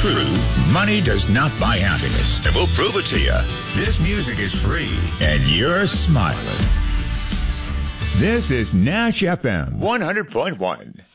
true. Money does not buy happiness. And we'll prove it to you. This music is free. And you're smiling. This is Nash FM 100.1.